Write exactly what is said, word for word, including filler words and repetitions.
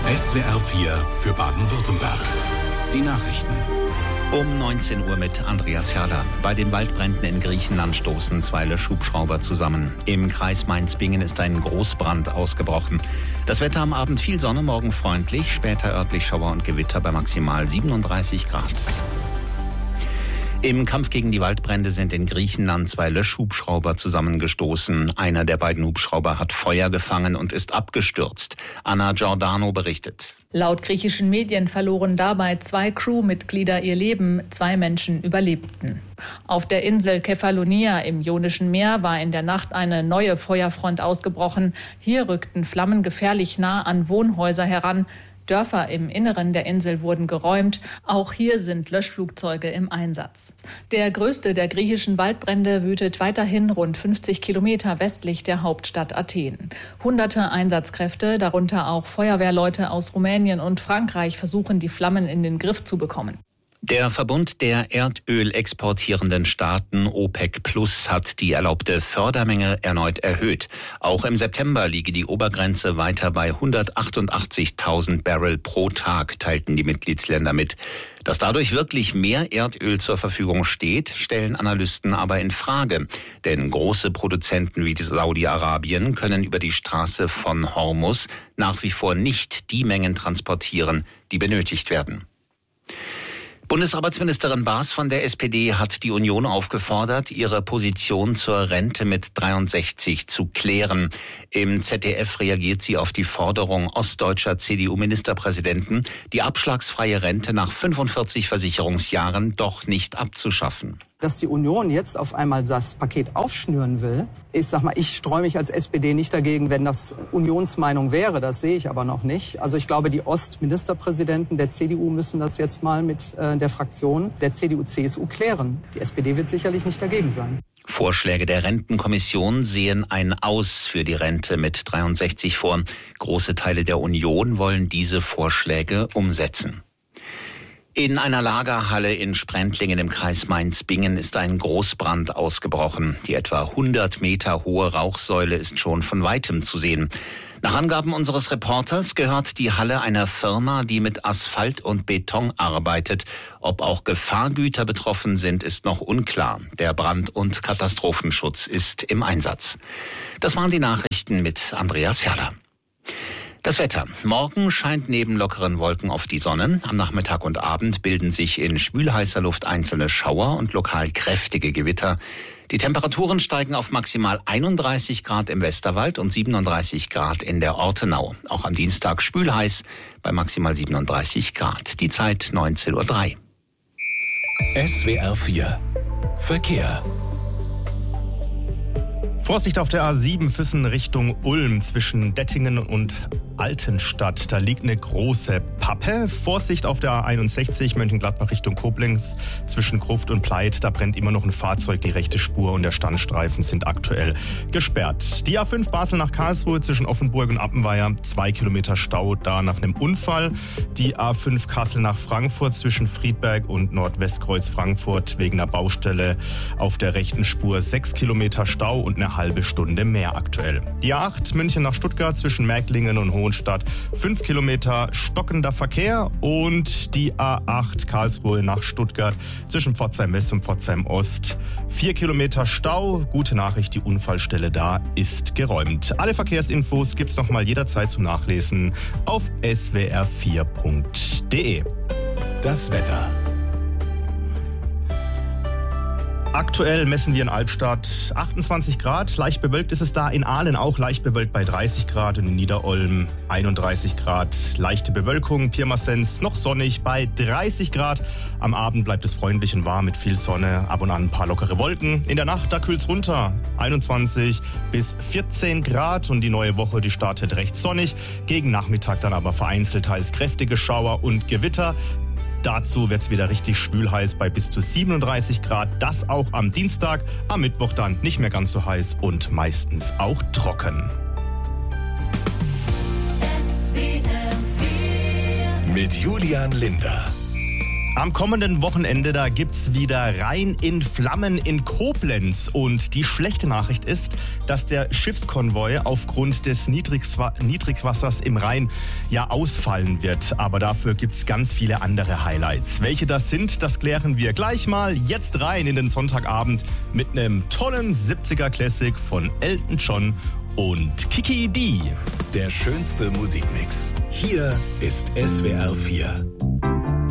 S W R vier für Baden-Württemberg. Die Nachrichten. Um neunzehn Uhr mit Andreas Herrler. Bei den Waldbränden in Griechenland stoßen zwei Löschhubschrauber zusammen. Im Kreis Mainz-Bingen ist ein Großbrand ausgebrochen. Das Wetter am Abend viel Sonne, morgen freundlich, später örtlich Schauer und Gewitter bei maximal siebenunddreißig Grad. Im Kampf gegen die Waldbrände sind in Griechenland zwei Löschhubschrauber zusammengestoßen. Einer der beiden Hubschrauber hat Feuer gefangen und ist abgestürzt. Anna Giordano berichtet. Laut griechischen Medien verloren dabei zwei Crewmitglieder ihr Leben. Zwei Menschen überlebten. Auf der Insel Kefalonia im Ionischen Meer war in der Nacht eine neue Feuerfront ausgebrochen. Hier rückten Flammen gefährlich nah an Wohnhäuser heran. Dörfer im Inneren der Insel wurden geräumt. Auch hier sind Löschflugzeuge im Einsatz. Der größte der griechischen Waldbrände wütet weiterhin rund fünfzig Kilometer westlich der Hauptstadt Athen. Hunderte Einsatzkräfte, darunter auch Feuerwehrleute aus Rumänien und Frankreich, versuchen, die Flammen in den Griff zu bekommen. Der Verbund der Erdöl exportierenden Staaten OPEC Plus hat die erlaubte Fördermenge erneut erhöht. Auch im September liege die Obergrenze weiter bei hundertachtundachtzigtausend Barrel pro Tag, teilten die Mitgliedsländer mit. Dass dadurch wirklich mehr Erdöl zur Verfügung steht, stellen Analysten aber in Frage. Denn große Produzenten wie Saudi-Arabien können über die Straße von Hormuz nach wie vor nicht die Mengen transportieren, die benötigt werden. Bundesarbeitsministerin Baas von der S P D hat die Union aufgefordert, ihre Position zur Rente mit dreiundsechzig zu klären. Im Z D F reagiert sie auf die Forderung ostdeutscher C D U-Ministerpräsidenten, die abschlagsfreie Rente nach fünfundvierzig Versicherungsjahren doch nicht abzuschaffen. Dass die Union jetzt auf einmal das Paket aufschnüren will, ich sag mal, ich streue mich als S P D nicht dagegen, wenn das Unionsmeinung wäre, das sehe ich aber noch nicht. Also ich glaube, die Ostministerpräsidenten der C D U müssen das jetzt mal mit äh, der Fraktion der C D U C S U klären. Die S P D wird sicherlich nicht dagegen sein. Vorschläge der Rentenkommission sehen ein Aus für die Rente mit dreiundsechzig vor. Große Teile der Union wollen diese Vorschläge umsetzen. In einer Lagerhalle in Sprendlingen im Kreis Mainz-Bingen ist ein Großbrand ausgebrochen. Die etwa hundert Meter hohe Rauchsäule ist schon von weitem zu sehen. Nach Angaben unseres Reporters gehört die Halle einer Firma, die mit Asphalt und Beton arbeitet. Ob auch Gefahrgüter betroffen sind, ist noch unklar. Der Brand- und Katastrophenschutz ist im Einsatz. Das waren die Nachrichten mit Andreas Herrler. Das Wetter. Morgen scheint neben lockeren Wolken oft die Sonne. Am Nachmittag und Abend bilden sich in schwülheißer Luft einzelne Schauer und lokal kräftige Gewitter. Die Temperaturen steigen auf maximal einunddreißig Grad im Westerwald und siebenunddreißig Grad in der Ortenau. Auch am Dienstag schwülheiß bei maximal siebenunddreißig Grad. Die Zeit neunzehn Uhr drei. S W R vier Verkehr. Vorsicht auf der A sieben Füssen Richtung Ulm zwischen Dettingen und Altenstadt. Da liegt eine große Pappe. Vorsicht auf der A einundsechzig Mönchengladbach Richtung Koblenz zwischen Gruft und Pleit. Da brennt immer noch ein Fahrzeug. Die rechte Spur und der Standstreifen sind aktuell gesperrt. Die A fünf Basel nach Karlsruhe zwischen Offenburg und Appenweier. Zwei Kilometer Stau da nach einem Unfall. Die A fünf Kassel nach Frankfurt zwischen Friedberg und Nordwestkreuz Frankfurt wegen einer Baustelle auf der rechten Spur. Sechs Kilometer Stau und eine halbe Stunde mehr aktuell. Die A acht München nach Stuttgart zwischen Märklingen und Hohenstadt. Fünf Kilometer stockender Verkehr und die A acht Karlsruhe nach Stuttgart zwischen Pforzheim West und Pforzheim Ost. Vier Kilometer Stau. Gute Nachricht, die Unfallstelle da ist geräumt. Alle Verkehrsinfos gibt's noch mal jederzeit zum Nachlesen auf s w r vier punkt d e. Das Wetter. Aktuell messen wir in Albstadt achtundzwanzig Grad. Leicht bewölkt ist es da. In Aalen auch leicht bewölkt bei dreißig Grad und in Niederolm einunddreißig Grad. Leichte Bewölkung. Pirmasens noch sonnig bei dreißig Grad. Am Abend bleibt es freundlich und warm mit viel Sonne. Ab und an ein paar lockere Wolken. In der Nacht, da kühlt's runter. einundzwanzig bis vierzehn Grad und die neue Woche, die startet recht sonnig. Gegen Nachmittag dann aber vereinzelt teils kräftige Schauer und Gewitter. Dazu wird es wieder richtig schwülheiß bei bis zu siebenunddreißig Grad. Das auch am Dienstag. Am Mittwoch dann nicht mehr ganz so heiß und meistens auch trocken. Mit Julian Linder. Am kommenden Wochenende, da gibt's wieder Rhein in Flammen in Koblenz. Und die schlechte Nachricht ist, dass der Schiffskonvoi aufgrund des Niedrigwa- Niedrigwassers im Rhein ja ausfallen wird. Aber dafür gibt's ganz viele andere Highlights. Welche das sind, das klären wir gleich mal. Jetzt rein in den Sonntagabend mit einem tollen siebziger Classic von Elton John und Kiki Dee. Der schönste Musikmix. Hier ist S W R vier.